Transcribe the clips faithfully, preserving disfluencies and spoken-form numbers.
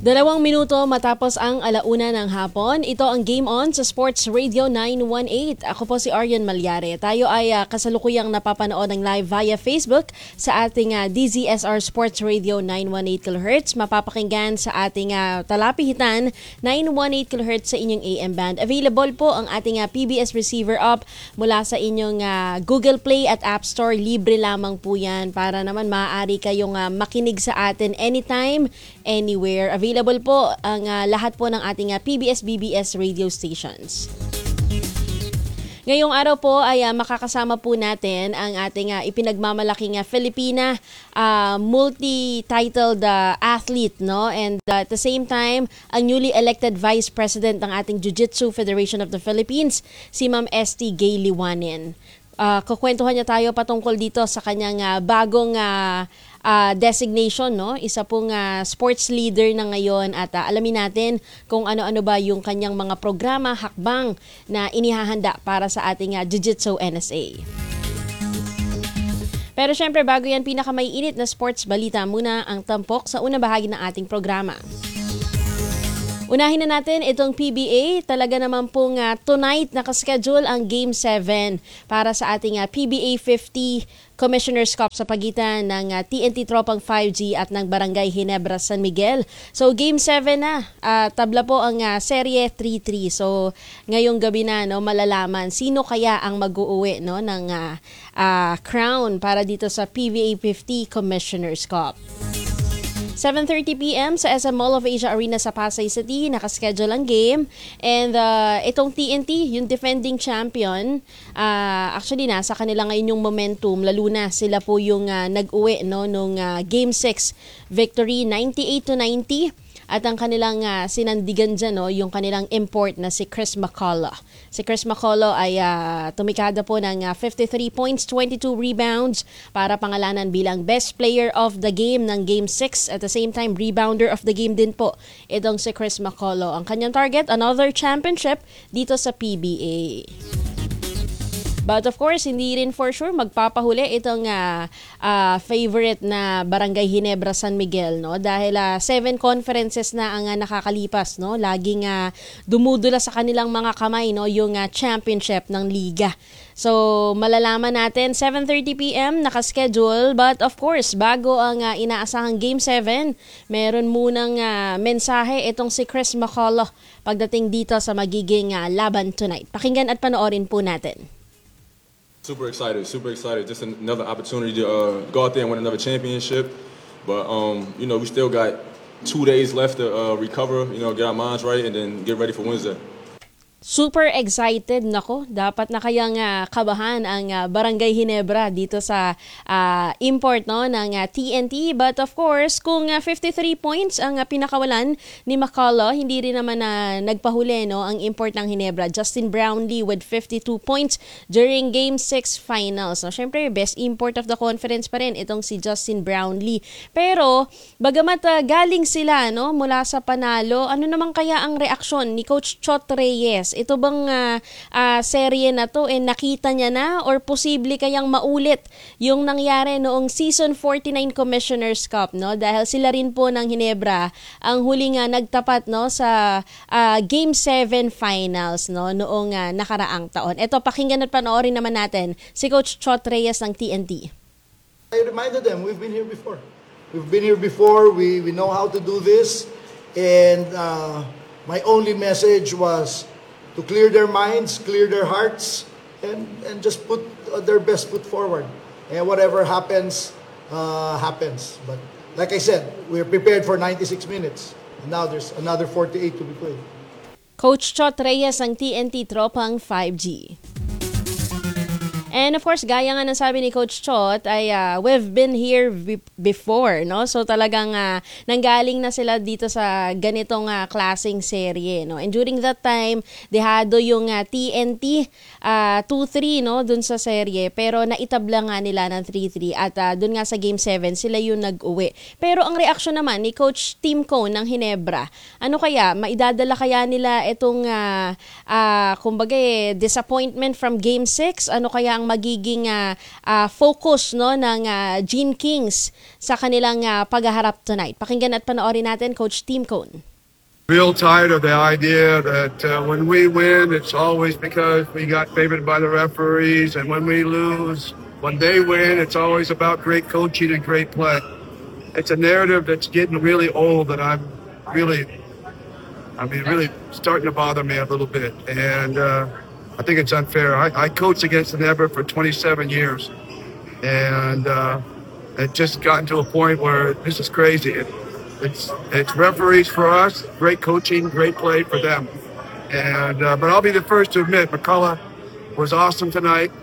Dalawang minuto matapos ang alauna ng hapon, ito ang Game On sa Sports Radio nine one eight. Ako po si Arian Malyare. Tayo ay uh, kasalukuyang napapanood ng live via Facebook sa ating uh, D Z S R Sports Radio nine one eight kilohertz. Mapapakinggan sa ating uh, talapihitan nine one eight kilohertz sa inyong A M band. Available po ang ating uh, P B S receiver app mula sa inyong uh, Google Play at App Store. Libre lamang po yan para naman maaari kayong uh, makinig sa atin anytime, anywhere. Available po ang uh, lahat po ng ating uh, P B S B B S radio stations. Ngayong araw po ay uh, makakasama po natin ang ating uh, ipinagmamalaking uh, Filipina uh, multi-titled uh, athlete, no? And uh, at the same time, ang newly elected Vice President ng ating Jiu-Jitsu Federation of the Philippines, si Ma'am Esti Gay Liwanin. Uh, kukwentuhan niya tayo patungkol dito sa kanyang uh, bagong uh, uh, designation, no? Isa pong uh, sports leader na ngayon at uh, alamin natin kung ano-ano ba yung kanyang mga programa, hakbang na inihahanda para sa ating uh, Jiu-Jitsu N S A. Pero syempre bago yan pinakamaiinit na sports balita, muna ang tampok sa unang bahagi ng ating programa. Unahin na natin itong P B A. Talaga naman pong uh, tonight nakaschedule ang Game seven para sa ating uh, P B A fifty Commissioner's Cup sa pagitan ng uh, T N T Tropang five G at ng Barangay Ginebra San Miguel. So Game seven na. Uh, tabla po ang uh, serye three three. So ngayong gabi na, no, malalaman sino kaya ang mag-uuwi, no, ng uh, uh, crown para dito sa P B A fifty Commissioner's Cup. seven thirty p.m. sa S M Mall of Asia Arena sa Pasay City, nakaschedule ang game. And uh, itong T N T, yung defending champion, uh, actually nasa kanila ngayon yung momentum, lalo na sila po yung uh, nag-uwi, no, nung uh, Game six victory, ninety-eight to ninety. At ang kanilang uh, sinandigan dyan, no, yung kanilang import na si Chris McCullough. Si Chris McCullough ay uh, tumikada po ng uh, fifty-three points, twenty-two rebounds para pangalanan bilang best player of the game ng Game six. At the same time, rebounder of the game din po itong si Chris McCullough. Ang kanyang target, another championship dito sa P B A. But of course, hindi rin for sure magpapahuli itong uh, uh, favorite na Barangay Ginebra San Miguel, no? Dahil uh, seven conferences na ang uh, nakakalipas, no? Laging uh, dumudula sa kanilang mga kamay, no, yung uh, championship ng liga. So, malalaman natin seven thirty p.m. nakaschedule, but of course, bago ang uh, inaasahang Game seven, meron munang uh, mensahe itong si Chris McCullough pagdating dito sa magiging uh, laban tonight. Pakinggan at panoorin po natin. Super excited, super excited. Just another opportunity to uh, go out there and win another championship. But, um, you know, we still got two days left to uh, recover, you know, get our minds right, and then get ready for Wednesday. Super excited, nako. Dapat na kayang uh, kabahan ang uh, Barangay Ginebra dito sa uh, import, no, ng uh, T N T. But of course, kung uh, fifty-three points ang uh, pinakawalan ni McCullough, hindi rin naman na uh, nagpahuli, no, ang import ng Ginebra. Justin Brownlee with fifty-two points during Game six finals. No, syempre, best import of the conference pa rin itong si Justin Brownlee. Pero, bagamat uh, galing sila, no, mula sa panalo, ano naman kaya ang reaksyon ni Coach Chot Reyes? Ito bang uh, uh, serye na to, eh, nakita niya na or posible kayang maulit yung nangyari noong Season forty-nine Commissioner's Cup, no? Dahil sila rin po ng Ginebra ang huling uh, nagtapat, no, sa uh, Game seven finals, no, noong uh, nakaraang taon. Ito, pakinggan at panoorin naman natin si Coach Chot Reyes ng T N T. I reminded them, we've been here before. We've been here before, we, we know how to do this, and uh, my only message was to clear their minds, clear their hearts, and, and just put their best foot forward. And whatever happens, uh, happens. But like I said, we're prepared for ninety-six minutes. And now there's another forty-eight to be played. Coach Chot Reyes ng T N T Tropang five G. And of course, gaya nga ng sabi ni Coach Chot, ay uh, we've been here b- before, no? So talagang uh, nanggaling na sila dito sa ganitong uh, klaseng serye, no? And during that time, dehado yung uh, T N T uh, two three, no, dun sa serye, pero naitabla nga nila ng three three at uh, dun nga sa Game seven, sila yung nag-uwi. Pero ang reaksyon naman ni Coach Tim Cone ng Ginebra, ano kaya, maidadala kaya nila itong uh, uh, kumbaga eh, disappointment from Game six? Ano kaya ang ang magiging uh, uh, focus no ng uh, Gene Kings sa kanilang uh, paghaharap tonight. Pakinggan at panoorin natin Coach Tim Cone. Real tired of the idea that uh, when we win, it's always because we got favored by the referees, and when we lose, when they win, it's always about great coaching and great play. It's a narrative that's getting really old, and I'm really, I mean, really starting to bother me a little bit. And uh, I think it's unfair. I, I coached against the Nebra for twenty-seven years, and uh, it just gotten to a point where this is crazy. It, it's it's referees for us, great coaching, great play for them. And uh, but I'll be the first to admit, McCullough was awesome tonight.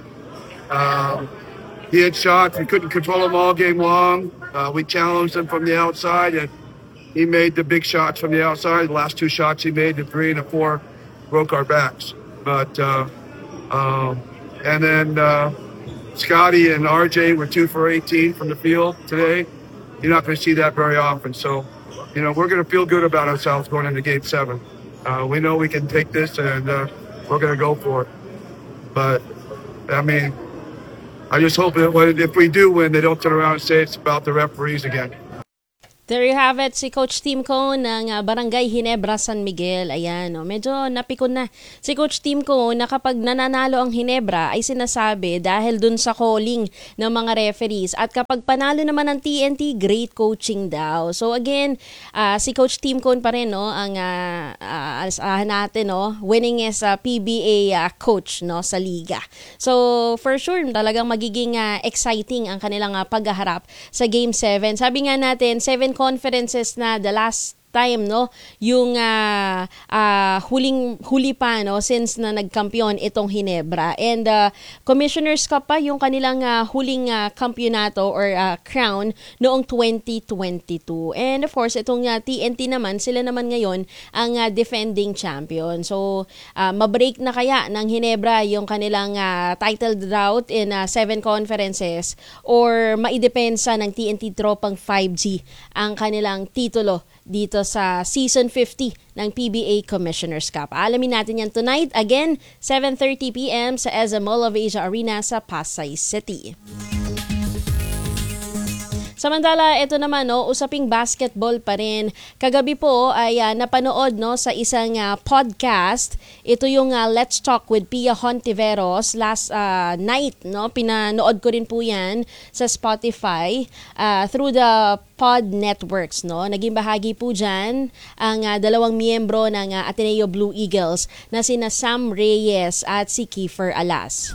Uh, he had shots. We couldn't control him all game long. Uh, we challenged him from the outside, and he made the big shots from the outside. The last two shots he made, the three and the four, broke our backs. But uh, uh, and then uh, Scotty and R J were two for eighteen from the field today. You're not going to see that very often. So, you know, we're going to feel good about ourselves going into Game Seven. Uh, we know we can take this, and uh, we're going to go for it. But I mean, I just hope that if we do win, they don't turn around and say it's about the referees again. There you have it, si Coach Tim Cone ng uh, Barangay Ginebra, San Miguel. Ayan, oh, medyo napikon na si Coach Tim Cone na kapag nananalo ang Ginebra ay sinasabi dahil dun sa calling ng mga referees. At kapag panalo naman ng T N T, great coaching daw. So again, uh, si Coach Tim Cone pa rin, no, ang uh, uh, asahan natin, no, winningest uh, P B A uh, coach, no, sa liga. So for sure, talagang magiging uh, exciting ang kanilang uh, paghaharap sa Game seven. Sabi nga natin, seven conferences na the last time, no, yung uh, uh, huling huli pa, no, since na nagkampiyon itong Ginebra. And uh, Commissioner's Cup pa yung kanilang uh, huling uh, kampyonato or uh, crown noong twenty twenty-two. And of course, itong uh, T N T naman, sila naman ngayon ang uh, defending champion. So, uh, mabreak na kaya ng Ginebra yung kanilang uh, title drought in uh, seven conferences, or maidepensa ng T N T Tropang five G ang kanilang titulo dito sa Season fifty ng P B A Commissioner's Cup. Alamin natin yan tonight, again, seven thirty p.m. sa E Z A Mall of Asia Arena sa Pasay City. Samantala, ito naman, no, usaping basketball pa rin. Kagabi po ay uh, napanood, no, sa isang uh, podcast. Ito yung uh, Let's Talk with Pia Hontiveros last uh, night, no. Pinanood ko rin po yan sa Spotify uh, through the Pod Networks, no. Naging bahagi po dyan ang uh, dalawang miyembro ng uh, Ateneo Blue Eagles na sina Sam Reyes at si Kiefer Alas.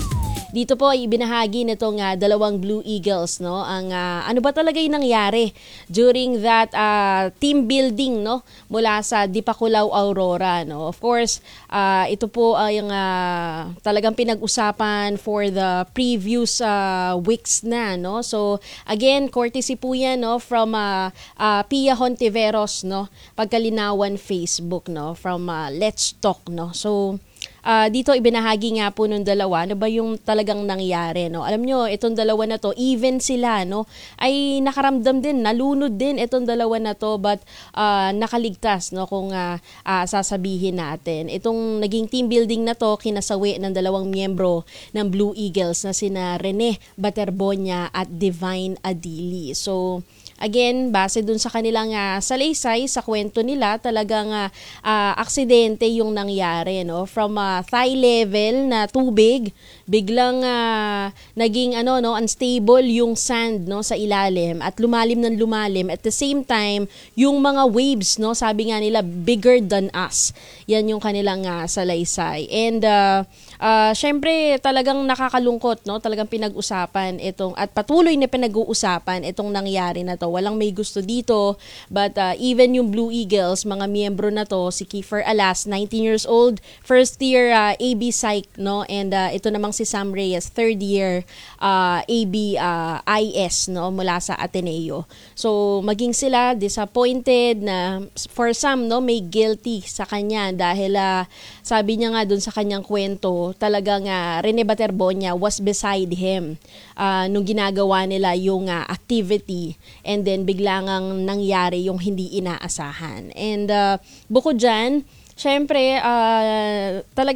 Dito po ay ibinahagi nitong uh, dalawang Blue Eagles, no, ang uh, ano ba talaga yung nangyari during that uh, team building, no, mula sa Dipakulaw Aurora, no. Of course, uh, ito po ay yung uh, talagang pinag-usapan for the previous uh, weeks na, no. So again, courtesy po yan, no, from uh, uh, Pia Hontiveros, no, Pagkalinawan Facebook, no, from uh, Let's Talk, no. So Uh, dito ibinahagi nga po nung dalawa, ano ba yung talagang nangyari, no? Alam nyo, itong dalawa na to, even sila, no, ay nakaramdam din, nalunod din itong dalawa na to, but uh, nakaligtas, no, kung uh, uh, sasabihin natin. Itong naging team building na to, kinasawi ng dalawang miyembro ng Blue Eagles na sina Rene Baterbonia at Divine Adili. So, again, base dun sa kanilang uh, salaysay, sa kwento nila, talagang uh, uh, aksidente yung nangyari, no? From uh, thigh level na tubig, biglang uh, naging ano, no, unstable yung sand, no, sa ilalim at lumalim ng lumalim. At the same time, yung mga waves, no, sabi nga nila, bigger than us. Yan yung kanilang uh, salaysay. And uh, uh, syempre, talagang nakakalungkot, no? Talagang pinag-usapan itong, at patuloy na pinag-uusapan itong nangyari na to. Walang may gusto dito, but uh, even yung Blue Eagles, mga miyembro na to, si Kiefer Alas, nineteen years old, first year uh, A B Psych, no, and uh, ito namang si Sam Reyes, third year uh, A B uh, I S, no, mula sa Ateneo. So maging sila disappointed na for some, no, may guilty sa kanya dahil uh, sabi niya nga dun sa kanyang kwento, talagang uh, Rene Baterbonia was beside him uh, nung ginagawa nila yung uh, activity, and then biglang ang nangyari yung hindi inaasahan. And uh, bukod dyan, syempre, uh, talagang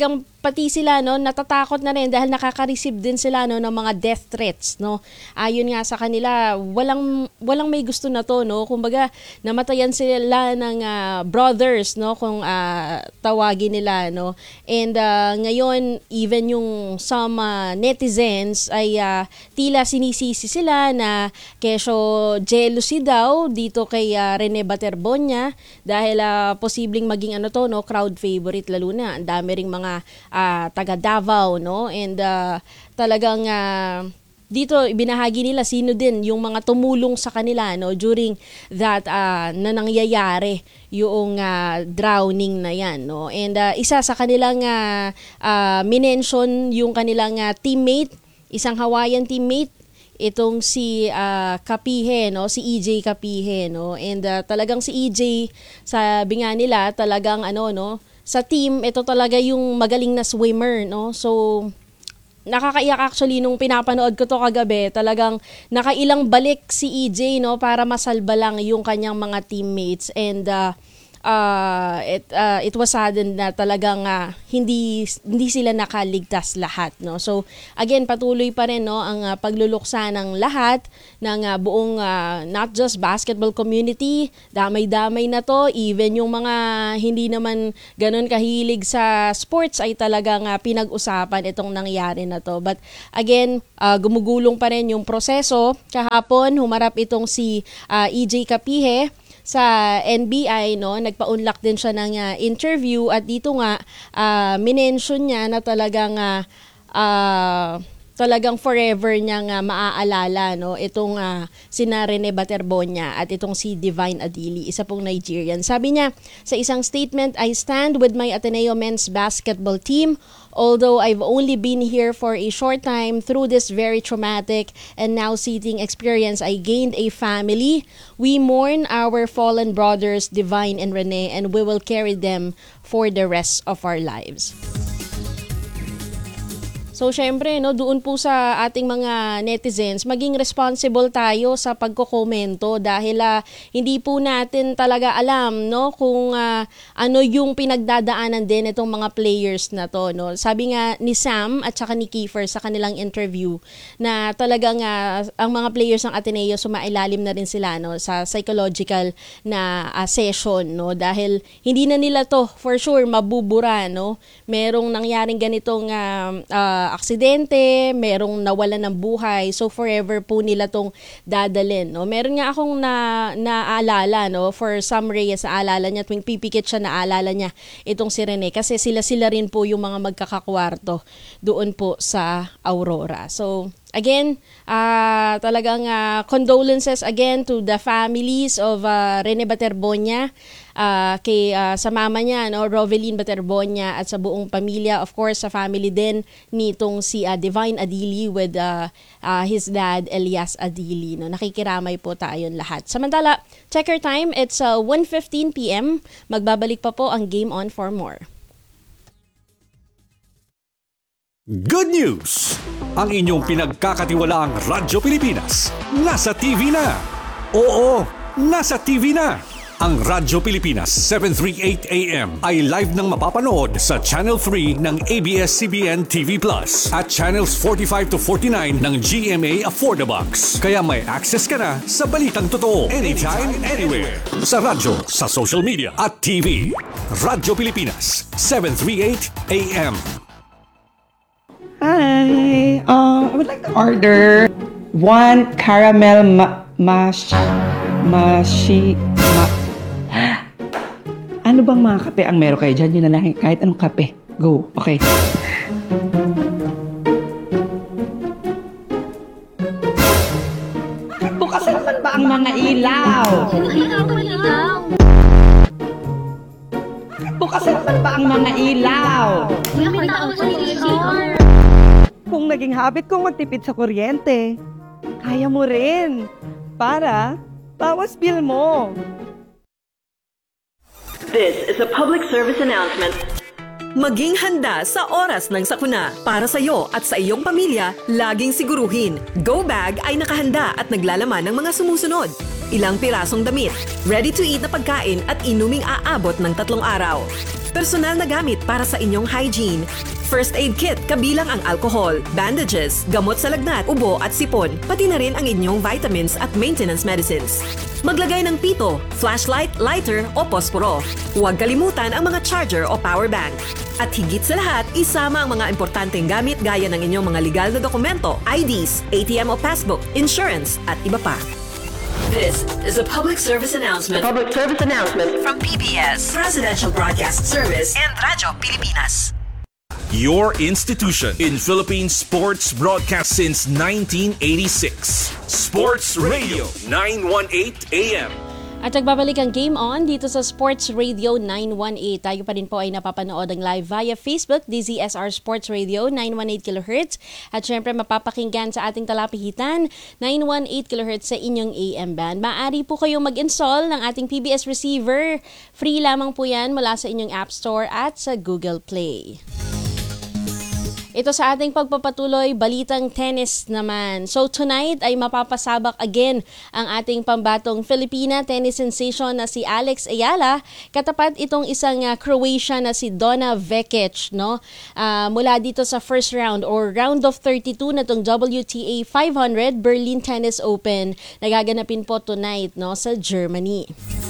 pati sila no natatakot na rin dahil nakaka-receive din sila no ng mga death threats no. Ayon nga sa kanila, walang walang may gusto na to no. Kumbaga namatayan sila ng uh, brothers no kung uh, tawagin nila no. And uh, ngayon even yung some uh, netizens ay uh, tila sinisisi sila na kesyo jealousy daw dito kay uh, Rene Baterbonia dahil uh, posibleng maging ano to no crowd favorite, lalo na ang dami ring mga uh, taga Davao no. And uh, talagang uh, dito ibinahagi nila sino din yung mga tumulong sa kanila no during that uh, na nangyayari yung uh, drowning na yan no. And uh, isa sa kanilang uh, uh, minention yung kanilang uh, teammate, isang Hawaiian teammate, itong si uh, Kapihe no, si E J Kapihe no. And uh, talagang si E J, sabi nga nila talagang ano no sa team, ito talaga yung magaling na swimmer no. So nakakaiyak actually nung pinapanood ko to kagabi, talagang nakailang balik si E J no para masalba lang yung kanyang mga teammates. And uh, uh, it uh, it was saddened na talagang uh, hindi hindi sila nakaligtas lahat no. So again, patuloy pa rin no ang uh, pagluluksa ng lahat ng uh, buong uh, not just basketball community, damay-damay na to, even yung mga hindi naman ganun kahilig sa sports ay talagang uh, pinag-usapan itong nangyari na to. But again, uh, gumugulong pa rin yung proseso. Kahapon humarap itong si uh, E J Kapihe sa N B I no, nagpa-unlock din siya ng uh, interview at dito nga uh, minention niya na talagang uh, uh, talagang forever niyang uh, maaalala no itong uh, sina Rene Baterbonia at itong si Divine Adili, isa pong Nigerian. Sabi niya sa isang statement, "I stand with my Ateneo men's basketball team. Although I've only been here for a short time, through this very traumatic and now seething experience, I gained a family. We mourn our fallen brothers, Divine and Rene, and we will carry them for the rest of our lives." So syempre no, doon po sa ating mga netizens, maging responsible tayo sa pagkokomento dahil uh, hindi po natin talaga alam no kung uh, ano yung pinagdadaanan din itong mga players na to no. Sabi nga ni Sam at saka ni Kiefer sa kanilang interview na talagang uh, ang mga players ng Ateneo sumailalim na rin sila no sa psychological na uh, session no dahil hindi na nila to for sure mabubura no. Merong nangyaring ganitong uh, uh, aksidente, merong nawalan ng buhay, so forever po nila tong dadalin no. Meron nga akong na naalala no for Sam Reyes, naalala niya tuwing pipikit siya, naalala niya itong si Rene kasi sila-sila rin po yung mga magkakakwarto doon po sa Aurora. So again, uh, talagang uh, condolences again to the families of uh, Rene Baterbonia, uh, kay uh, sa mama niya no Roveline Baterbonia at sa buong pamilya, of course sa family din nitong si uh, Divine Adili with uh, uh, his dad Elias Adili no. Nakikiramay po tayong lahat. Samantala, checker time, it's uh, one fifteen p m Magbabalik pa po ang Game On for more. Good news! Ang inyong pinagkakatiwalaang Radyo Pilipinas nasa T V na. Oo, nasa T V na. Ang Radyo Pilipinas seven thirty-eight A M ay live nang mapapanood sa Channel three ng A B S C B N T V Plus at Channels forty-five to forty-nine ng G M A Affordabox. Kaya may access ka na sa balitang totoo anytime, anywhere. Sa radyo, sa social media at T V. Radyo Pilipinas seven thirty-eight A M. Hi, um, I would like to order one caramel ma mash mashi ma ano bang mga kape ang meron kayo dyan? Yun na lang, kahit anong kape. Go, okay. Bukas naman ba ang mga ilaw? Bukas naman ba ang mga ilaw? Kung naging habit kong magtipid sa kuryente, kaya mo rin. Para bawas bill mo. This is a public service announcement. Maging handa sa oras ng sakuna. Para sa iyo at sa iyong pamilya, laging siguruhin. Go Bag ay nakahanda at naglalaman ng mga sumusunod. Ilang pirasong damit, ready-to-eat na pagkain at inuming aabot ng tatlong araw. Personal na gamit para sa inyong hygiene. First aid kit kabilang ang alcohol, bandages, gamot sa lagnat, ubo at sipon, pati na rin ang inyong vitamins at maintenance medicines. Maglagay ng pito, flashlight, lighter o posporo. Huwag kalimutan ang mga charger o power bank. At higit sa lahat, isama ang mga importanteng gamit gaya ng inyong mga legal na dokumento, I Ds, A T M o passbook, insurance at iba pa. This is a public service announcement. Public service announcement From P B S, Presidential Broadcast Service and Radyo Pilipinas. Your institution in Philippine sports broadcast since nineteen eighty-six. Sports Radio nine eighteen A M. At nagbabalik ang Game On dito sa Sports Radio nine eighteen. Tayo pa rin po ay napapanood ang live via Facebook, D Z S R Sports Radio nine eighteen kilohertz. At syempre mapapakinggan sa ating talapihitan nine eighteen kilohertz sa inyong A M band. Maaari po kayong mag-install ng ating P B S receiver. Free lamang po yan mula sa inyong App Store at sa Google Play. Ito sa ating pagpapatuloy, balitang tennis naman. So tonight ay mapapasabak again ang ating pambatong Filipina tennis sensation na si Alex Ayala. Katapat itong isang uh, Croatian na si Donna Vekic, no? Uh, mula dito sa first round or round of thirty-two na itong W T A five hundred Berlin Tennis Open na gaganapin po tonight, no, sa Germany.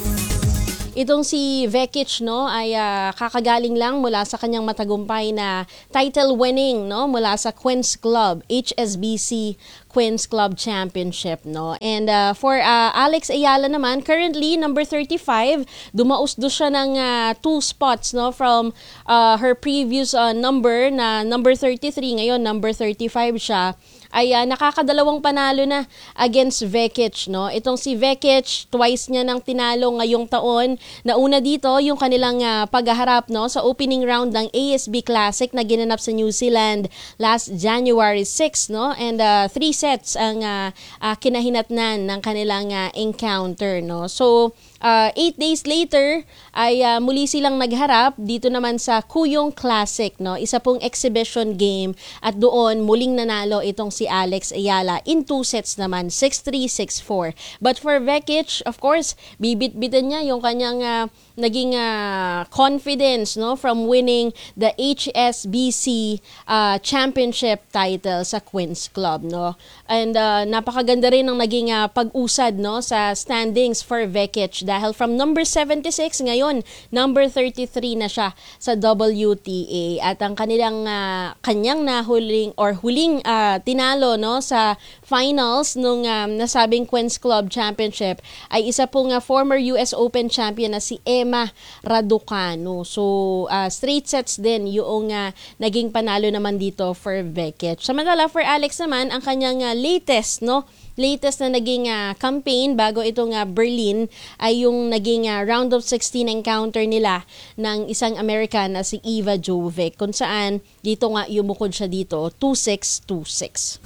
Itong si Vekic, no, ay uh, kakagaling lang mula sa kanyang matagumpay na title winning, no, mula sa Queen's Club, H S B C Queen's Club Championship, no. And uh, for uh, Alex Ayala naman, currently number thirty-five, dumausdo siya ng uh, two spots, no, from uh, her previous uh, number na number thirty-three, ngayon number thirty-five siya. Ay uh, nakakadalawang panalo na against Vekic, no. Itong si Vekic, twice niya nang tinalo ngayong taon. Nauna dito yung kanilang uh, paghaharap, no, sa opening round ng A S B Classic na ginanap sa New Zealand last January sixth, no. And uh, three sets ang uh, uh, kinahinatnan ng kanilang uh, encounter, no. So Uh, eight days later ay uh, muli silang nagharap dito naman sa Kuyong Classic, no? Isa pong exhibition game at doon muling nanalo itong si Alex Ayala in two sets naman, six three, six four. But for Vekic, of course, bibit-bitan niya yung kanyang uh, naging uh, confidence, no, from winning the H S B C uh, championship title sa Queen's Club, no. And uh, napakaganda rin ng naging uh, pag-usad, no, sa standings for Vekic dahil from number seventy-six ngayon number thirty-three na siya sa W T A at ang kanilang uh, kanyang nahuling or huling uh, tinalo, no, sa finals nung um, nasabing Queen's Club Championship ay isa pong uh, former U S Open champion na si Emma Raducanu. So uh, straight sets din yung uh, naging panalo naman dito for Vekic. Samantala for Alex naman ang kanyang uh, latest, no, latest na naging uh, campaign bago itong uh, Berlin ay yung naging uh, round of sixteen encounter nila ng isang American na si Eva Jovic kung saan dito nga yumukod siya dito two six, two six.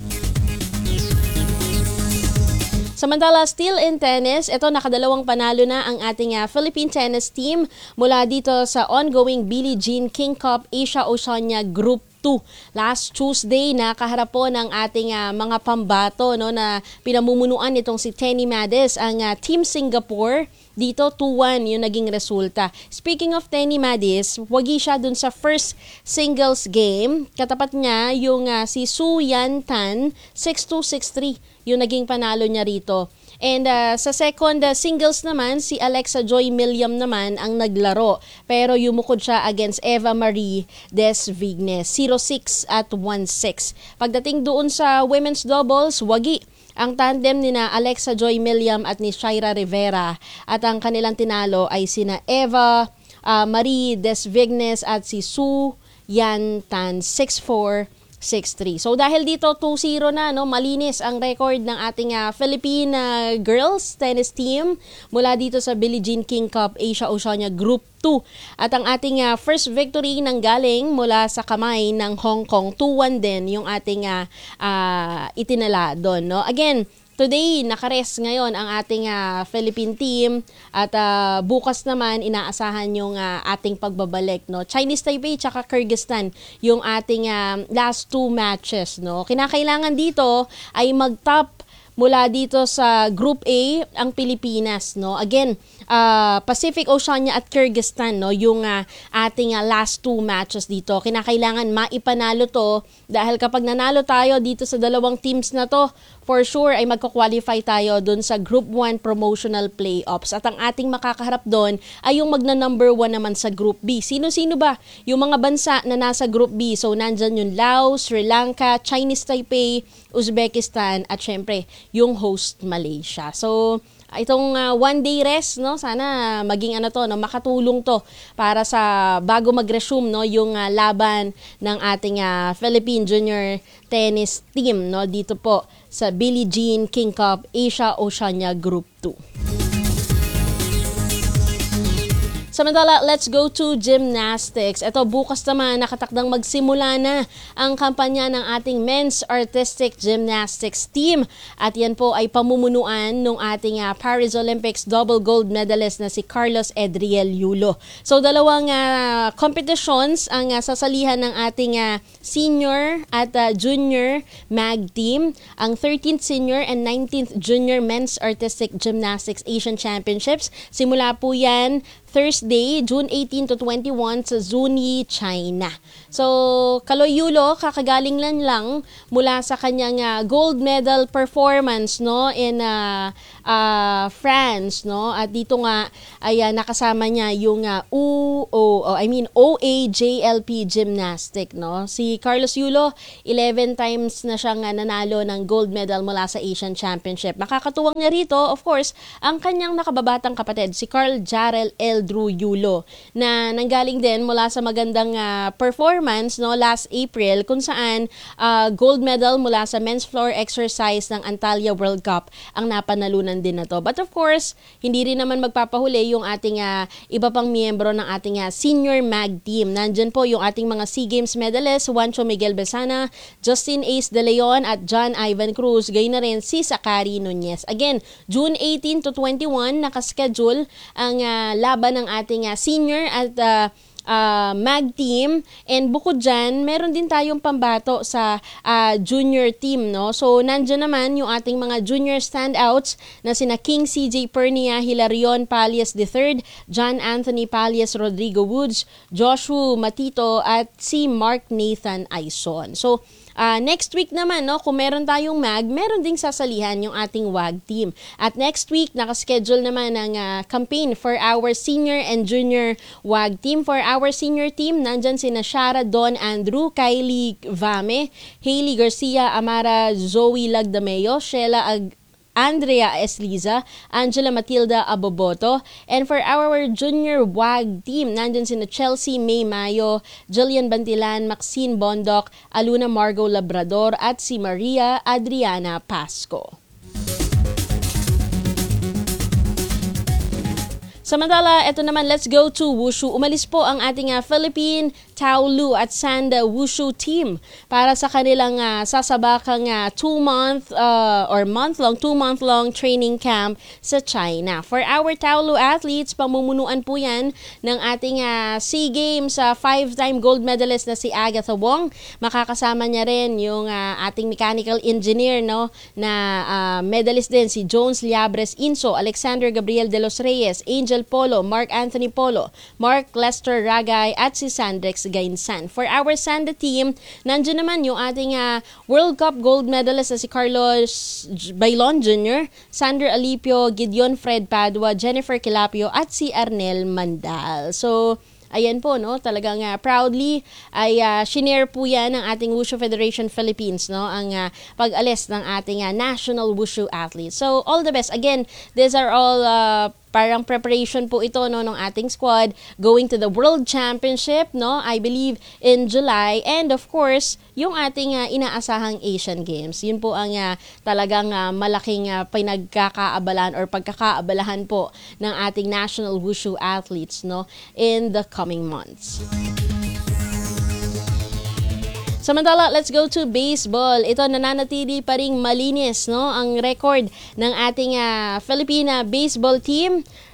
Samantala, still in tennis, ito nakadalawang panalo na ang ating uh, Philippine tennis team mula dito sa ongoing Billie Jean King Cup Asia Oceania Group two. Last Tuesday, nakaharap po ng ating uh, mga pambato, no, na pinamumunuan nitong si Tenny Madis, ang uh, Team Singapore. Dito, two one yung naging resulta. Speaking of Tenny Madis, wagi siya dun sa first singles game. Katapat niya yung uh, si Su Yan Tan, six two, six three yung naging panalo niya rito. And uh, sa second uh, singles naman, si Alexa Joy Milliam naman ang naglaro. Pero yumukod siya against Eva Marie Desvignes, zero six at one six. Pagdating doon sa women's doubles, wagi ang tandem ni na Alexa Joy Milliam at ni Shaira Rivera. At ang kanilang tinalo ay sina Eva uh, Marie Desvignes at si Su Yan Tan, six four, six three. So dahil dito two zero na, no, malinis ang record ng ating uh, Philippine uh, girls tennis team mula dito sa Billie Jean King Cup Asia Oceania Group two. At ang ating uh, first victory nang galing mula sa kamay ng Hong Kong, two one din yung ating uh, uh, itinala doon, no. Again, today, nakares ngayon ang ating uh, Philippine team at uh, bukas naman inaasahan yung uh, ating pagbabalik, no. Chinese Taipei tsaka Kyrgyzstan yung ating uh, last two matches, no. Kinakailangan dito ay mag-top mula dito sa Group A ang Pilipinas, no. Again, uh, Pacific Oceania at Kyrgyzstan, no, yung uh, ating uh, last two matches dito. Kinakailangan maipanalo to dahil kapag nanalo tayo dito sa dalawang teams na to, for sure ay magko-qualify tayo dun sa Group one promotional playoffs. At ang ating makakaharap doon ay yung magna number one naman sa Group B. Sino-sino ba yung mga bansa na nasa Group B? So nandyan yung Laos, Sri Lanka, Chinese Taipei, Uzbekistan at syempre yung host Malaysia. So itong uh, one day rest, no, sana maging ano to, no, makatulong to para sa bago mag-resume, no, yung uh, laban ng ating uh, Philippine Junior Tennis team, no, dito po sa Billie Jean King Cup Asia Oceania Group two. Samantala, let's go to gymnastics. Ito, bukas naman nakatakdang magsimula na ang kampanya ng ating men's artistic gymnastics team. At yan po ay pamumunuan ng ating uh, Paris Olympics double gold medalist na si Carlos Edriel Yulo. So, dalawang uh, competitions ang uh, sasalihan ng ating uh, senior at uh, junior mag team. Ang thirteenth senior and nineteenth junior men's artistic gymnastics Asian Championships. Simula po yan Thursday, June eighteen to twenty-one sa Zuni, China. So, Kaloy Yulo, kakagaling lang lang mula sa kanyang uh, gold medal performance, no, in uh, uh, France, no. At dito nga ay uh, nakasama niya yung uh, U O, oh, I mean O A J L P gymnastic, no. Si Carlos Yulo, eleven times na siyang uh, nanalo ng gold medal mula sa Asian Championship. Makakatuwang niya rito, of course, ang kanyang nakababatang kapatid, si Carl Jarrell Eldrew Yulo, na nanggaling din mula sa magandang uh, performance, no, last April, kung saan uh, gold medal mula sa men's floor exercise ng Antalya World Cup ang napanalunan din na to. But of course, hindi rin naman magpapahuli yung ating uh, iba pang miyembro ng ating uh, senior mag team. Nandyan po yung ating mga SEA Games medalists, Juancho Miguel Besana, Justin Ace De Leon at John Ivan Cruz, gayon na rin si Zachary Nunez. Again, June eighteen to twenty-one, nakaschedule ang uh, laban ng ating uh, senior at uh, uh, mag team, and bukod dyan, meron din tayong pambato sa uh, junior team, no? So, nandyan naman yung ating mga junior standouts na sina King C J Pernia, Hilarion Palias the third, John Anthony Palias Rodrigo Woods, Joshua Matito at si Mark Nathan Aison. So, Uh, next week naman, no, kung meron tayong mag, meron ding sasalihan yung ating W A G team. At next week, nakaschedule naman ang uh, campaign for our senior and junior W A G team. For our senior team, nandyan sina Shara Don Andrew, Kylie Vame, Hailey Garcia, Amara Zoe Lagdameo, Sheila Ag Andrea Esliza, Angela Matilda Aboboto. And for our junior W A G team, nandun sina Chelsea May Mayo, Jillian Bantilan, Maxine Bondoc, Aluna Margo Labrador at si Maria Adriana Pasco. Samantala, eto naman, let's go to Wushu. Umalis po ang ating uh, Philippine Tao Lu at Sanda Wushu team para sa kanilang uh, sasabakang uh, two-month uh, or month-long, two-month-long training camp sa China. For our Tao Lu athletes, pamumunuan po yan ng ating uh, SEA Games uh, five-time gold medalist na si Agatha Wong. Makakasama niya rin yung uh, ating mechanical engineer, no, na uh, medalist din si Jones Liabres Inso, Alexander Gabriel de los Reyes, Angel Polo, Mark Anthony Polo, Mark Lester Ragay at si Sandrex Gainsan. For our Sanda team, nandiyan naman yung ating uh, World Cup gold medalist na si Carlos Bailon Junior, Sander Alipio, Gideon Fred Padua, Jennifer Kilapio at si Arnel Mandal. So, ayan po, no, talagang uh, proudly ay uh, shinare po yan ng ating Wushu Federation Philippines, no, ang uh, pag-alis ng ating uh, national Wushu athletes. So, all the best. Again, these are all uh, parang preparation po ito, no, ng ating squad going to the World Championship, no, I believe in July, and of course yung ating uh, inaasahang Asian Games. Yun po ang uh, talagang uh, malaking uh, pinagkakaabalahan or pagkakaabalahan po ng ating national Wushu athletes, no, in the coming months. Samantala, let's go to baseball. Ito, nananatili pa ring malinis, no, ang record ng ating uh, Filipina baseball team.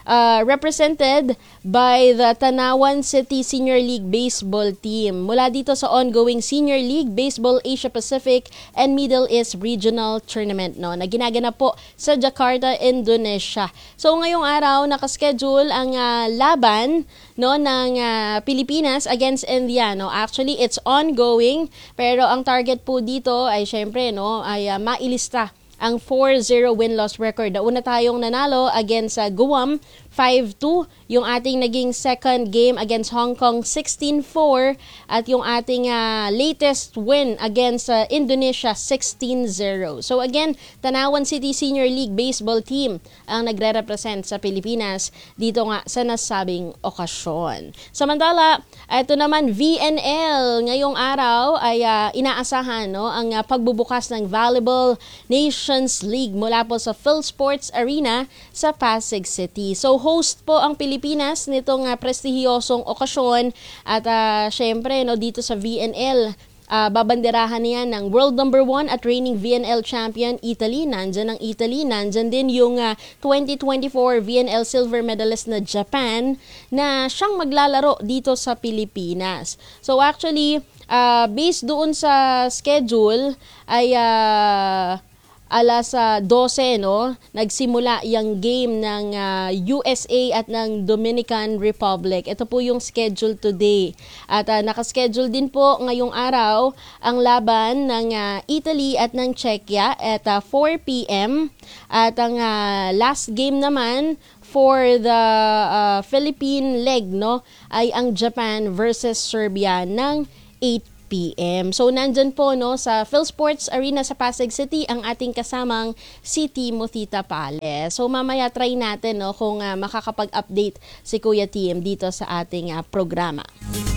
uh, represented by the Tanawan City Senior League Baseball Team. Mula dito sa ongoing Senior League Baseball Asia Pacific and Middle East Regional Tournament, no, na ginaganap po sa Jakarta, Indonesia. So ngayong araw nakaschedule ang uh, laban, no, ng uh, Pilipinas against India, no. Actually it's ongoing, pero ang target po dito ay syempre, no, ay uh, mailista ang four zero win-loss record. Nauna tayong nanalo against uh, Guam five two, yung ating naging second game against Hong Kong sixteen four, at yung ating uh, latest win against uh, Indonesia sixteen zero. So again, Tanawan City Senior League Baseball Team ang nagre-represent sa Pilipinas dito nga sa nasabing okasyon. Samantala, ito naman V N L ngayong araw ay uh, inaasahan, no, ang uh, pagbubukas ng Volleyball Nations League mula po sa PhilSports Arena sa Pasig City. So host po ang Pilipinas nitong uh, prestihiyosong okasyon, at uh, syempre, no, dito sa V N L, uh, babanderahan niyan ng world number one at reigning V N L champion Italy. Nandyan ang Italy, nandyan din yung uh, twenty twenty-four V N L silver medalist na Japan na siyang maglalaro dito sa Pilipinas. So actually, uh, based doon sa schedule ay uh, alas uh, twelve, no, nagsimula yung game ng uh, U S A at ng Dominican Republic. Ito po yung schedule today. At uh, nakaschedule din po ngayong araw ang laban ng uh, Italy at ng Czechia at uh, four p.m. At ang uh, last game naman for the uh, Philippine leg, no, ay ang Japan versus Serbia ng eight p.m. So nandyan po, no, sa PhilSports Arena sa Pasig City ang ating kasamang si Timothy Tapales. So mamaya try natin, no, kung uh, makakapag-update si Kuya Tim dito sa ating uh, programa.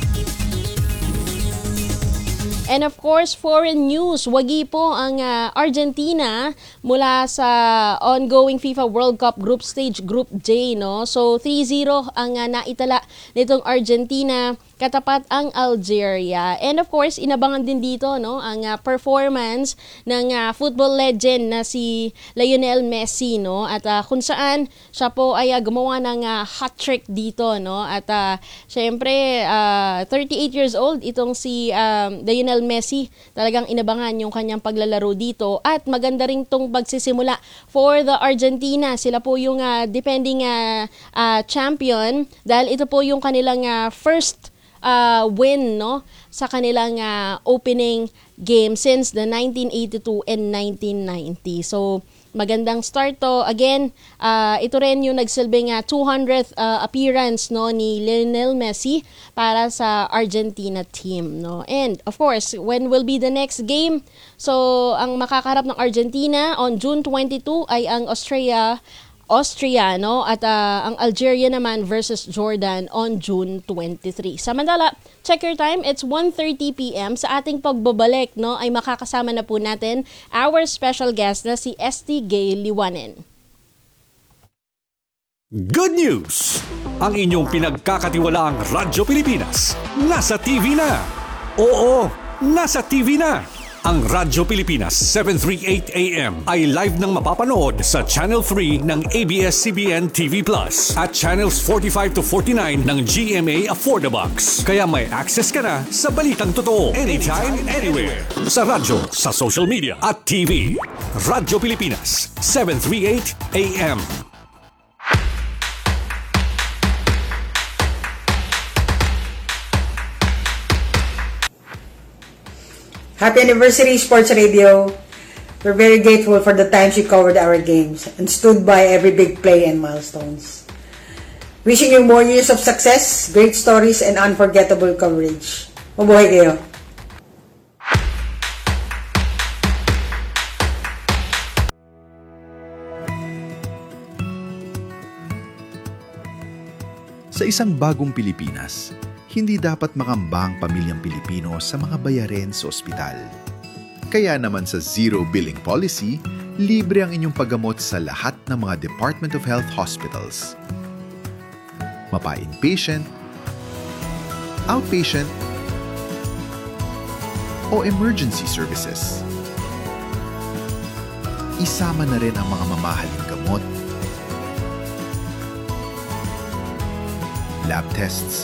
And of course, foreign news, wagi po ang uh, Argentina mula sa ongoing FIFA World Cup Group Stage Group J, no. So three zero ang uh, naitala nitong Argentina katapat ang Algeria. And of course, inabangan din dito, no, ang uh, performance ng uh, football legend na si Lionel Messi, no, at uh, kung saan siya po ay uh, gumawa ng uh, hat-trick dito, no, at uh, syempre uh, thirty-eight years old itong si um, Lionel Messi. Talagang inabangan yung kanyang paglalaro dito, at maganda rin tong pagsisimula for the Argentina. Sila po yung uh, defending uh, uh, champion dahil ito po yung kanilang uh, first Uh, win, no, sa kanilang uh, opening game since the nineteen eighty-two and nineteen ninety. So magandang start to. Again, uh, ito rin yung nagsilbing uh, two hundredth uh, appearance, no, ni Lionel Messi para sa Argentina team, no. And of course, when will be the next game? So ang makakaharap ng Argentina on June twenty-two ay ang Austria Austria, no, at uh, ang Algeria naman versus Jordan on June twenty-three. Samantala, check your time, it's one thirty p.m. Sa ating pagbabalik, no, ay makakasama na po natin our special guest na si S T Gay Liwanen. Good news! Ang inyong pinagkakatiwalaang Radyo Pilipinas nasa T V na. Oo, nasa T V na. Ang Radyo Pilipinas seven thirty-eight A M ay live nang mapapanood sa Channel three ng A B S C B N T V Plus at Channels forty-five to forty-nine ng G M A Affordabox. Kaya may access ka na sa balitang totoo anytime, anywhere. Sa radyo, sa social media at T V. Radyo Pilipinas seven thirty-eight A M. Happy anniversary, Sports Radio. We're very grateful for the times you covered our games and stood by every big play and milestones. Wishing you more years of success, great stories, and unforgettable coverage. Mabuhay kayo. Sa isang bagong Pilipinas, hindi dapat makamba ang pamilyang Pilipino sa mga bayarin sa ospital. Kaya naman sa Zero Billing Policy, libre ang inyong paggamot sa lahat ng mga Department of Health hospitals. Mapa-inpatient, outpatient, o emergency services. Isama na rin ang mga mamahaling gamot, lab tests,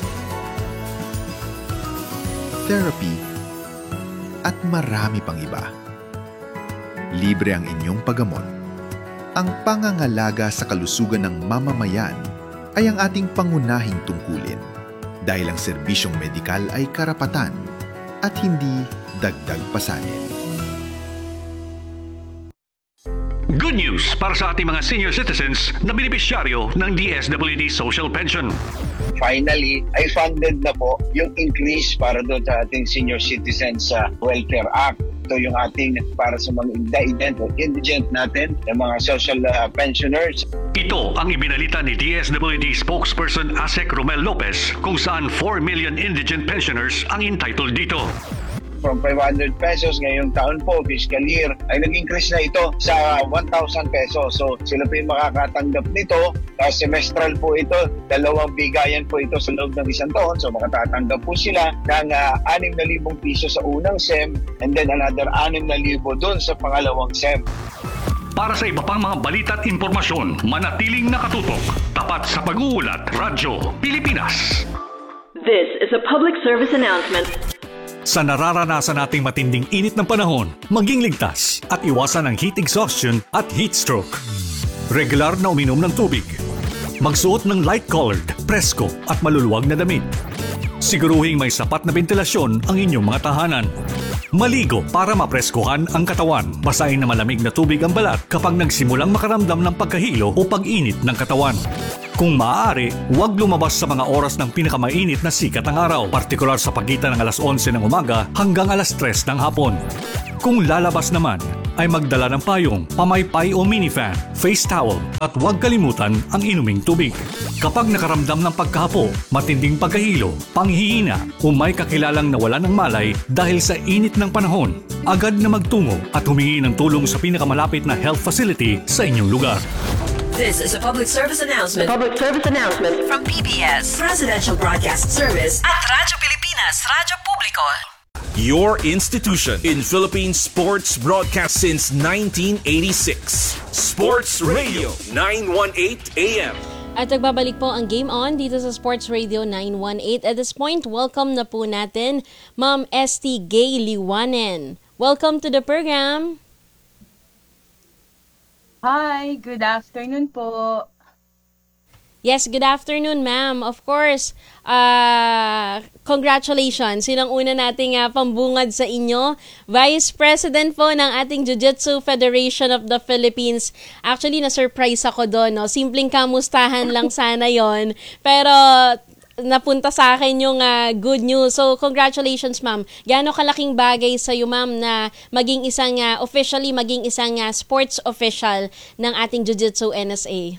therapy, at marami pang iba. Libre ang inyong paggamot. Ang pangangalaga sa kalusugan ng mamamayan ay ang ating pangunahing tungkulin dahil ang serbisyong medikal ay karapatan at hindi dagdag pasanin. Good news para sa ating mga senior citizens na benepisyaryo ng D S W D Social Pension. Finally, ay funded na po yung increase para doon sa ating Senior Citizens uh, Welfare Act. Ito yung ating para sa mga indigent o indigent natin, yung mga social uh, pensioners. Ito ang ibinalita ni D S W D spokesperson Asek Romel Lopez kung saan four million indigent pensioners ang entitled dito. From five hundred pesos ngayong taon po, fiscal year, ay nag-increase na ito sa one thousand pesos. So sila po yung makakatanggap nito. Tapos semestral po ito, dalawang bigayan po ito sa loob ng isang taon. So makatatanggap po sila ng uh, six thousand piso sa unang S E M and then another six thousand doon sa pangalawang S E M. Para sa iba pang mga balita at impormasyon, manatiling nakatutok. Tapat sa pag-uulat, Radyo Pilipinas. This is a public service announcement. Sa nararanasan nating matinding init ng panahon, maging ligtas at iwasan ang heat exhaustion at heat stroke. Regular na uminom ng tubig. Magsuot ng light-colored, presko at maluluwag na damit. Siguruhing may sapat na ventilasyon ang inyong mga tahanan. Maligo para mapreskuhan ang katawan. Basahin na malamig na tubig ang balat kapag nagsimulang makaramdam ng pagkahilo o pag-init ng katawan. Kung maaari, huwag lumabas sa mga oras ng pinakamainit na sikat ng araw, partikular sa pagitan ng alas onse ng umaga hanggang alas tres ng hapon. Kung lalabas naman, ay magdala ng payong, pamaypay o minifan, face towel at huwag kalimutan ang inuming tubig. Kapag nakaramdam ng pagkahapo, matinding pagkahilo, panghihina o may kakilalang nawalan ng malay dahil sa init ng panahon, agad na magtungo at humingi ng tulong sa pinakamalapit na health facility sa inyong lugar. This is a public service announcement. A public service announcement From P B S Presidential Broadcast Service at Radyo Pilipinas, Radyo Publiko. Your institution in Philippine sports broadcast since nineteen eighty-six. Sports Radio nine eighteen A M. At nagbabalik po ang Game On dito sa Sports Radio nine eighteen. At this point, welcome na po natin Ma'am S T Gay Liwanen. Welcome to the program. Hi, good afternoon po. Yes, good afternoon, ma'am. Of course, uh, congratulations. Yun ang una nating uh, pambungad sa inyo. Vice President po ng ating Jiu-Jitsu Federation of the Philippines. Actually, na-surprise ako doon. No? Simpleng kamustahan lang sana yon. Pero napunta sa akin yung uh, good news. So, congratulations, ma'am. Gaano kalaking bagay sa iyo, ma'am, na maging isang, uh, officially, maging isang uh, sports official ng ating Jiu-Jitsu N S A?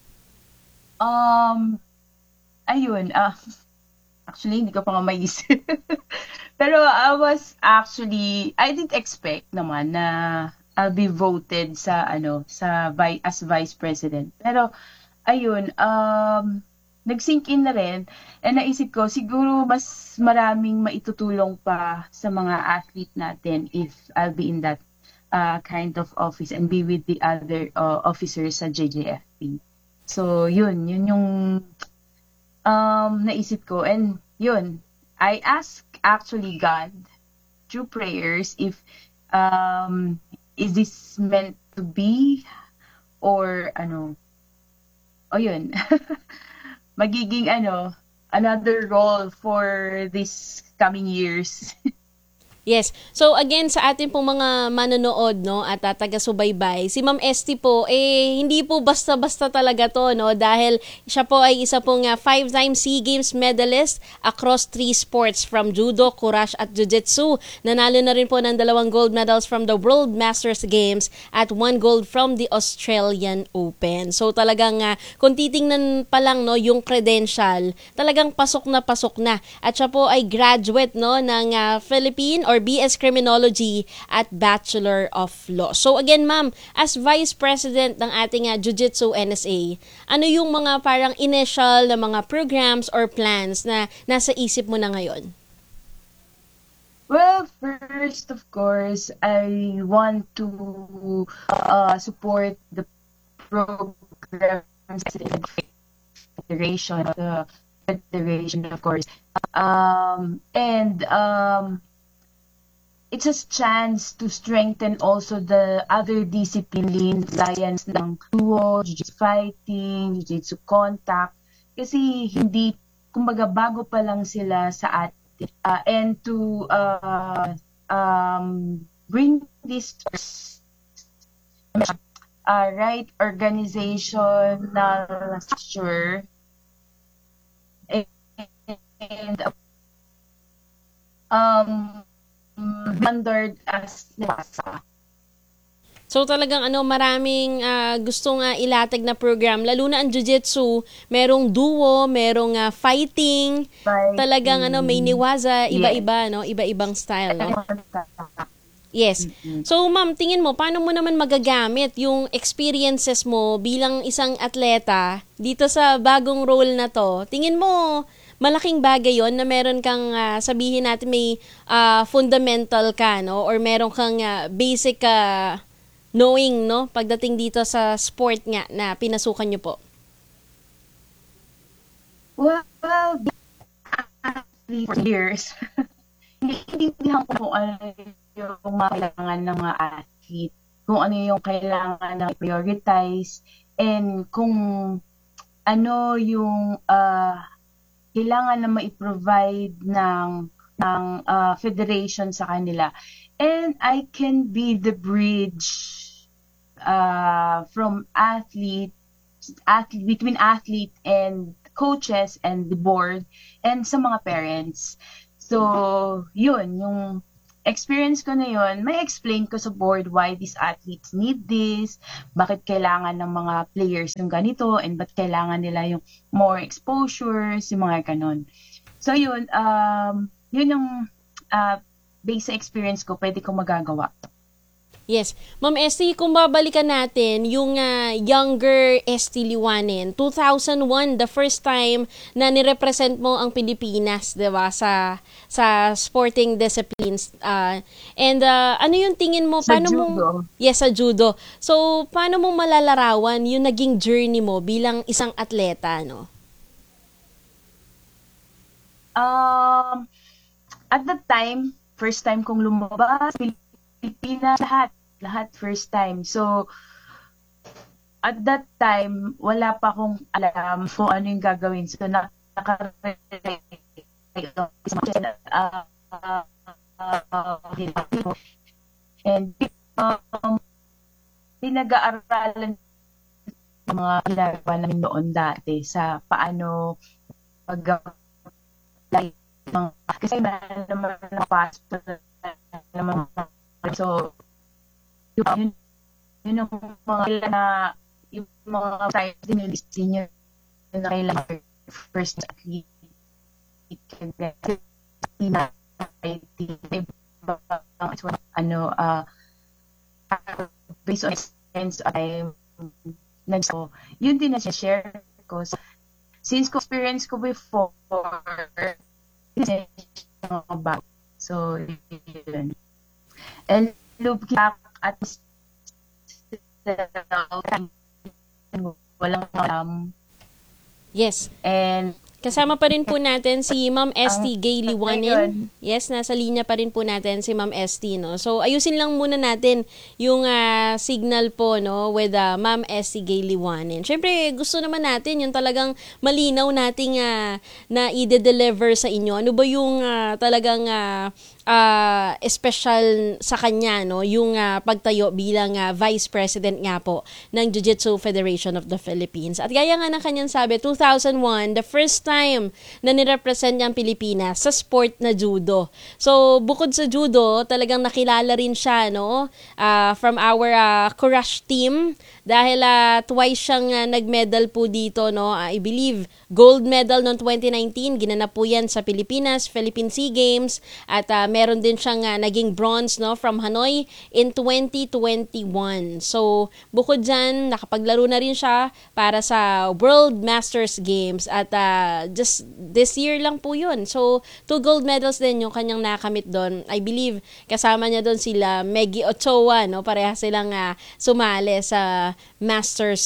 Um, ayun, uh, actually, hindi ko pa nga maisip. Pero I was actually, I didn't expect naman na I'll be voted sa, ano, sa as Vice President. Pero, ayun, um, nag-sink in na rin, and naisip ko, siguro mas maraming maitutulong pa sa mga athlete natin if I'll be in that uh, kind of office and be with the other uh, officers sa J J F P. So, yun, yun yung um, naisip ko. And yun, I asked actually God through prayers if um, is this meant to be or ano, o yun, magiging ano, another role for this coming years. Yes. So again, sa atin pong mga manonood, no, at uh, taga-subaybay, si Ma'am Esty po, eh, hindi po basta-basta talaga to, no, dahil siya po ay isa pong uh, five-time SEA Games medalist across three sports from judo, kurash at jiu-jitsu. Nanalo na rin po ng dalawang gold medals from the World Masters Games at one gold from the Australian Open. So talagang, uh, kung titingnan pa lang, no, yung credential, talagang pasok na pasok na. At siya po ay graduate, no, ng uh, Philippine or B S Criminology at Bachelor of Law. So again, ma'am, as Vice President ng ating uh, Jiu-Jitsu N S A, ano yung mga parang initial na mga programs or plans na nasa isip mo na ngayon? Well, first, of course, I want to uh, support the programs of the Federation, the Federation, of course. Um, and um, it's a chance to strengthen also the other disciplines, science ng duo, jiu-jitsu fighting, jiu-jitsu contact. Kasi hindi, kumbaga bago pa lang sila sa atin. Uh, and to uh, um, bring this uh, right organizational structure and um standard as nasa. So talagang ano, maraming uh, gustong uh, ilatag na program, lalo na ang jiu-jitsu, merong duo, merong uh, fighting, fighting, talagang ano, may niwaza, iba-iba, no, iba-ibang style, no. Yes. So ma'am, tingin mo paano mo naman magagamit yung experiences mo bilang isang atleta dito sa bagong role na to? Tingin mo malaking bagay yon na meron kang uh, sabihin natin may uh, fundamental ka, no, or meron kang uh, basic uh, knowing, no, pagdating dito sa sport nga na pinasukan niyo po? Well, for years, hindi ko kung ano yung mga kailangan ng mga athlete, kung ano yung kailangan na prioritize, and kung ano yung uh, kailangan na ma-provide ng, ng uh, federation sa kanila. And I can be the bridge uh, from athlete, athlete, between athlete and coaches and the board and sa mga parents. So, yun, yung experience ko na yun, may explain ko sa board why these athletes need this, bakit kailangan ng mga players yung ganito, and ba't kailangan nila yung more exposures, yung mga ganon. So yun, um, yun yung uh, basic experience ko, pwede kong magagawa. Yes. Ma'am Esty, kung babalikan natin yung uh, younger Esty Liwanin, two thousand one, the first time na nirepresent mo ang Pilipinas, 'di ba, sa sa sporting disciplines. Uh, and uh, ano yung tingin mo, sa paano judo. mo Yes, sa judo. So, paano mo malalarawan yung naging journey mo bilang isang atleta, no? Um, at that time, first time kong lumabas, Pilipinas, lahat. Lahat first time. So, at that time, wala pa akong alam kung ano yung gagawin. So, naka- and um, pinag-aaralan ng mga ginagawa namin noon dati sa paano pag kasi na naman napasok naman. So, yun, yun yung mga ilan na yung mga times din yung senior na kailangan first athlete na ano uh, based on experience I nagso yun din na share ko since ko experience ko before so yun and look at walang alam. Yes. And kasama pa rin po natin si Ma'am Esty Gay Liwanin. Yes, nasa linya pa rin po natin si Ma'am Esty, no. So ayusin lang muna natin yung uh, signal po, no, with uh, Ma'am Esty Gay Liwanin. Syempre, gusto naman natin yung talagang malinaw nating uh, na i-deliver sa inyo. Ano ba yung uh, talagang uh, Uh, special sa kanya, no, yung uh, pagtayo bilang uh, Vice President nga po ng Jiu-Jitsu Federation of the Philippines. At gaya nga ng kanyang sabi, two thousand one, the first time na nirepresent niya ang Pilipinas sa sport na judo. So, bukod sa judo, talagang nakilala rin siya, no, uh, from our uh, Courage team dahil uh, twice siyang uh, nag-medal po dito, no, uh, I believe gold medal noong twenty nineteen, ginanap po yan sa Pilipinas, Philippine Sea Games, at uh, meron din siyang uh, naging bronze, no, from Hanoi in twenty twenty-one. So, bukod dyan, nakapaglaro na rin siya para sa World Masters Games at uh, just this year lang po yun. So, two gold medals din yung kanyang nakamit doon. I believe, kasama niya doon sila Meggy Ochoa, no, pareha silang uh, sumali sa Masters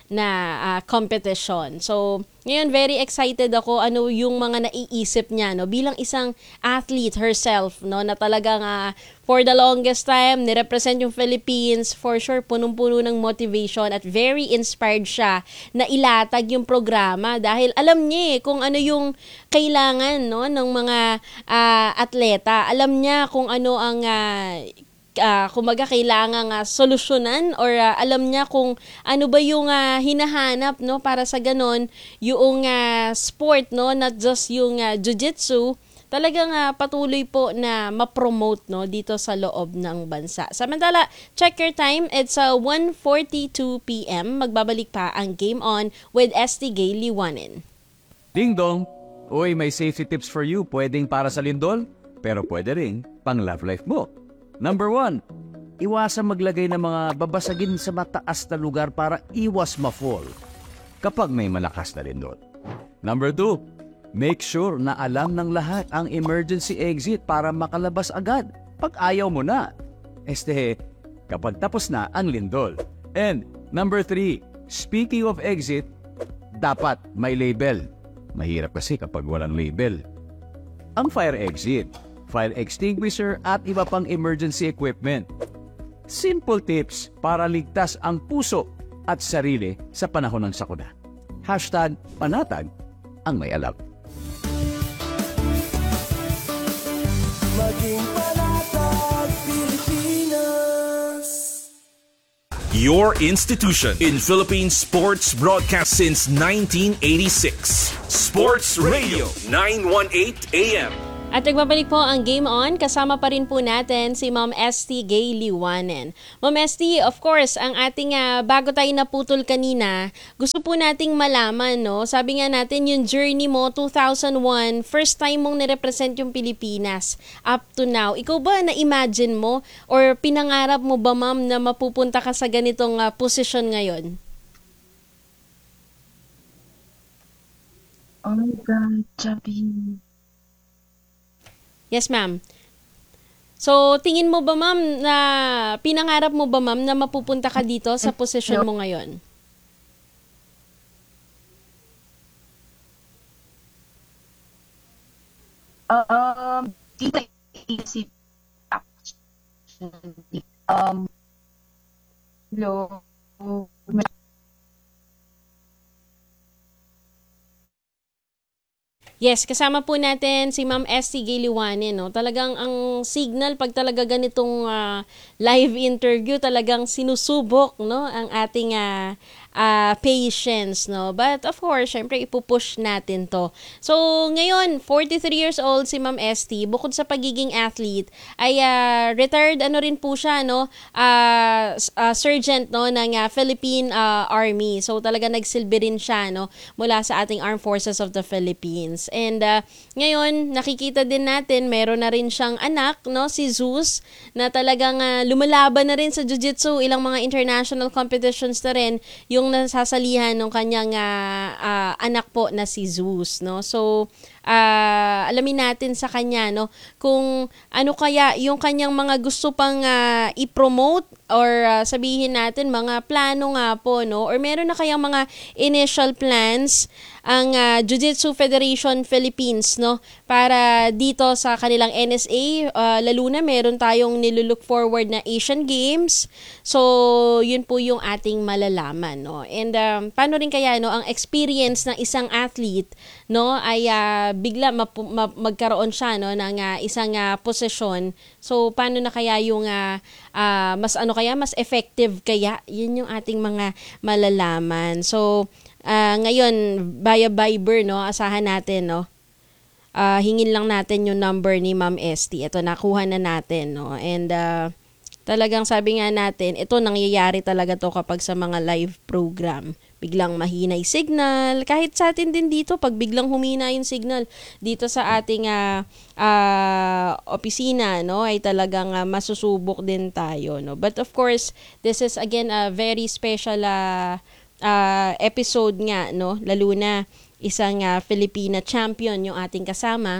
na uh, competition. So, ngayon very excited ako ano yung mga naiisip niya no bilang isang athlete herself no na talagang uh, for the longest time ni-represent yung Philippines. For sure punong-puno ng motivation at very inspired siya na ilatag yung programa dahil alam niya eh, kung ano yung kailangan no ng mga uh, atleta. Alam niya kung ano ang uh, Uh, kumaga kailangan uh, solusyonan or uh, alam niya kung ano ba yung uh, hinahanap no para sa ganon yung uh, sport no not just yung uh, jiu-jitsu talagang uh, patuloy po na ma-promote no dito sa loob ng bansa. Samantala, check your time, it's uh, one forty-two p.m. Magbabalik pa ang Game On with S T Gay Liwanin. Ding dong. Uy, may safety tips for you. Pwedeng para sa lindol, pero pwede ring pang love life mo. Number one, iwasan maglagay ng mga babasagin sa mataas na lugar para iwas ma-fall kapag may malakas na lindol. Number two, make sure na alam ng lahat ang emergency exit para makalabas agad pag ayaw mo na. Este, kapag tapos na ang lindol. And number three, speaking of exit, dapat may label. Mahirap kasi kapag walang label. Ang fire exit, fire extinguisher at iba pang emergency equipment. Simple tips para ligtas ang puso at sarili sa panahon ng sakuna. Hashtag panatag ang may alam. Maging panatag Pilipinas. Your institution in Philippine sports broadcast since nineteen eighty-six. Sports Radio nine eighteen A M. At nagbabalik po ang Game On. Kasama pa rin po natin si Ma'am S T Gay Liwanin. Ma'am S T, of course, ang ating uh, bago tayo naputol kanina, gusto po nating malaman, no? Sabi nga natin yung journey mo, two thousand one, first time mong nirepresent yung Pilipinas up to now. Ikaw ba na-imagine mo or pinangarap mo ba, ma'am, na mapupunta ka sa ganitong uh, posisyon ngayon? Oh my God, Chubby. Yes, ma'am. So, tingin mo ba, ma'am, na pinangarap mo ba, ma'am, na mapupunta ka dito sa posisyon mo ngayon? Um, di ko isip actually. Um, hello. Yes, kasama po natin si Ma'am S T Gay Liwanin, no? Talagang ang signal pag talaga ganitong uh, live interview, talagang sinusubok, no, ang ating uh, uh, patience, no? But of course, syempre ipupush natin to. So, ngayon, forty-three years old si Ma'am S T, bukod sa pagiging athlete, ay uh, retired ano rin po siya, no? Uh, uh, sergeant, no, ng uh, Philippine uh, Army. So, talaga nagsilbi rin siya, no, mula sa ating Armed Forces of the Philippines. And uh, ngayon, nakikita din natin, meron na rin siyang anak, no, si Zeus, na talagang uh, lumalaban na rin sa jiu-jitsu, ilang mga international competitions na rin, yung nasasalihan ng kanyang uh, uh, anak po na si Zeus, no. So, uh, alamin natin sa kanya, no, kung ano kaya yung kanyang mga gusto pang uh, i-promote or uh, sabihin natin mga plano nga po, no, or meron na kayang mga initial plans ang uh, Jiu-Jitsu Federation Philippines, no, para dito sa kanilang N S A, uh, lalo na meron tayong nilulook forward na Asian Games. So, yun po yung ating malalaman, no. And um, paano rin kaya, no, ang experience ng isang athlete, no, ay uh, bigla map- ma- magkaroon siya, no, ng uh, isang uh, posisyon. So, paano na kaya yung uh, uh, mas ano kaya, mas effective kaya? Yun yung ating mga malalaman. So, Uh, ngayon, via Viber, no, asahan natin, no, uh, hingin lang natin yung number ni Ma'am S T. Ito, nakuha na natin, no, and uh, talagang sabi nga natin, ito nangyayari talaga to kapag sa mga live program. Biglang mahina yung signal, kahit sa atin din dito, pag biglang humina yung signal dito sa ating uh, uh, opisina, no, ay talagang uh, masusubok din tayo, no. But of course, this is again a very special uh, Uh, episode nga, no, lalo na isang uh, Filipina champion yung ating kasama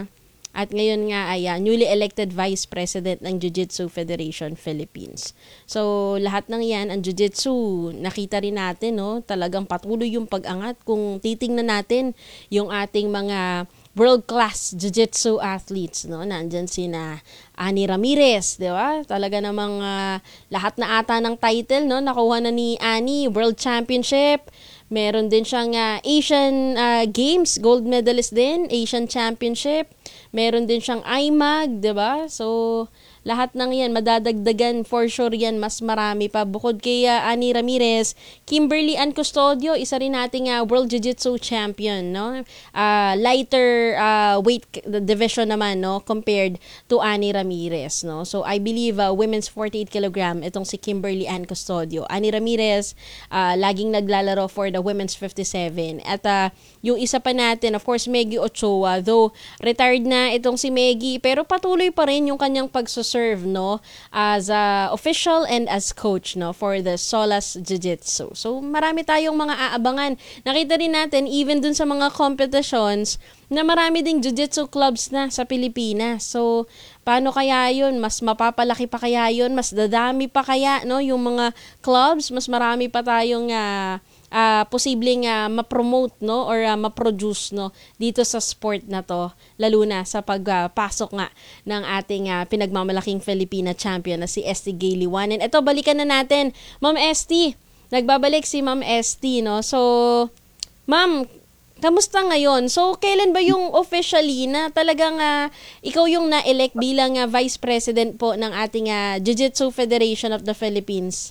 At ngayon nga ay uh, newly elected Vice President ng Jiu-Jitsu Federation Philippines. So lahat ng yan, ang Jiu-Jitsu, nakita rin natin, no, talagang patuloy yung pag-angat. Kung titingnan natin yung ating mga world-class Jiu-Jitsu athletes, no, nandyan sina Ani Ramirez, di ba? Talaga namang uh, lahat na ata ng title, no, nakuha na ni Ani, World Championship. Meron din siyang uh, Asian uh, Games, gold medalist din, Asian Championship. Meron din siyang I M A G, 'di ba? So lahat ng 'yan madadagdagan for sure 'yan, mas marami pa bukod kay uh, Ani Ramirez. Kimberly Ann Custodio, isa rin nating uh, World Jiu-Jitsu champion, no? Uh, lighter uh, weight division naman, no, compared to Ani Ramirez, no? So I believe uh, women's forty-eight kilogram itong si Kimberly Ann Custodio. Ani Ramirez uh, laging naglalaro for the women's fifty-seven. At uh, yung isa pa natin, of course, Meggy Ochoa, though retired na itong si Meggy, pero patuloy pa rin yung kanyang pagsuserve, no, as a official and as coach, no, for the Solas Jiu-Jitsu. So marami tayong mga aabangan. Nakita rin natin even dun sa mga competitions na marami ding jiu-jitsu clubs na sa Pilipinas. So paano kaya yun? Mas mapapalaki pa kaya yun? Mas dadami pa kaya, no, yung mga clubs? Mas marami pa tayong uh, Uh, posibleng uh, ma-promote, no, or uh, ma-produce, no, dito sa sport na to, lalo na sa pagpasok uh, nga ng ating uh, pinagmamalaking Filipina champion na si Esty Gailiwanan. Ito, balikan na natin, Ma'am Esty. Nagbabalik si Ma'am Esty, no. So, Ma'am, kamusta ngayon? So, kailan ba yung officially na talagang uh, ikaw yung na-elect bilang uh, Vice President po ng ating uh, Jiu-Jitsu Federation of the Philippines?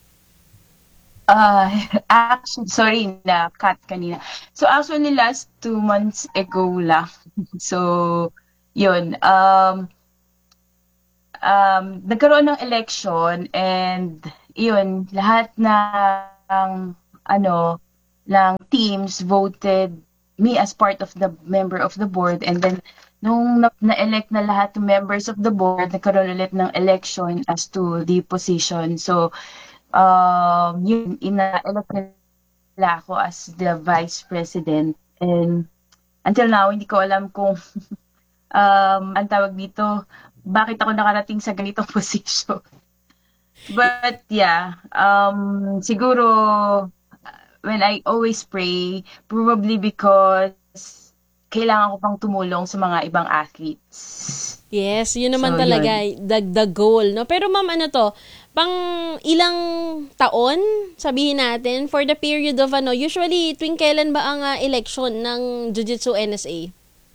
Uh, actually, sorry na cut kanina. So actually last two months ago lang. So yun, um, um, nagkaroon ng election and yun, lahat ng ano, ng teams voted me as part of the member of the board, and then nung na-elect na lahat ng members of the board, nagkaroon ulit ng election as to the position. So um yun, ina-elect nila ako as the vice president, and until now hindi ko alam kung um ang tawag dito, bakit ako nakarating sa ganitong position. But yeah, um siguro when I always pray, probably because kailangan ko pang tumulong sa mga ibang athletes. Yes, yun naman So, talaga, yun. the, the goal, no? Pero ma'am, ano to, pang ilang taon, sabihin natin, for the period of ano, usually tuwing kailan ba ang uh, election ng Jiu-Jitsu N S A?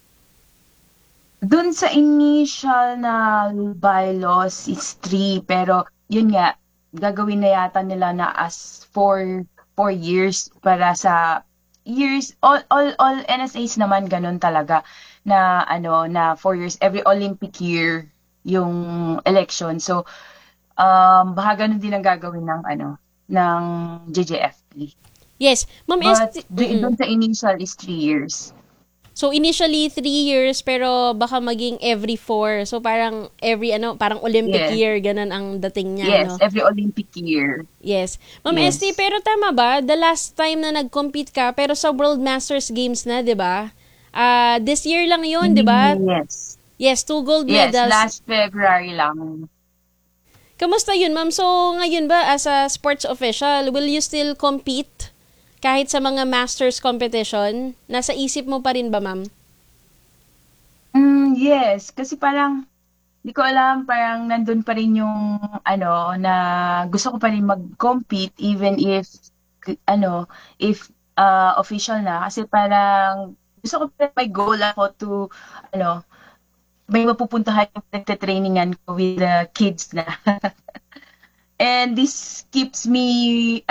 Doon sa initial na bylaws is three, pero yun nga, gagawin na yata nila na as four, four years para sa years, all, all, all N S As naman ganun talaga, na ano, na four years, every Olympic year yung election. So, um, baka ganun din ang gagawin ng ano, ng J J F P. Yes, Ma'am But Esty, d- doon sa initial is three years. So initially three years pero baka maging every four. So parang every ano, parang Olympic Yes. year ganun ang dating niya, Yes, no? every Olympic year. Yes. Ma'am Yes. Esty, pero tama ba? The last time na nag-compete ka pero sa World Masters Games na, 'di ba? Ah, this year lang 'yon, 'di ba? Yes. Yes, two gold Yes, medals. last February lang. Kamusta yun, ma'am? So, ngayon ba, as a sports official, will you still compete kahit sa mga masters competition? Nasa isip mo pa rin ba, ma'am? Mm, yes, kasi parang, di ko alam, parang nandun pa rin yung, ano, na gusto ko pa rin mag-compete even if, ano, if uh, official na. Kasi parang, gusto ko pa rin may goal ako to, ano, may mapupuntahan yung nagte-trainingan ko with the kids na. And this keeps me